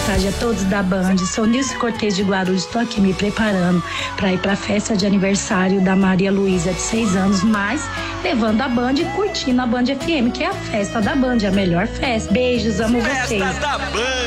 tarde a todos da Band. Sou Nilce Cortez de Guarulhos. Estou aqui me preparando para ir para a festa de aniversário da Maria Luísa, de 6 anos, mas levando a Band e curtindo a Band FM, que é a festa da Band, a melhor festa. Beijos, amo vocês. Festa da Band.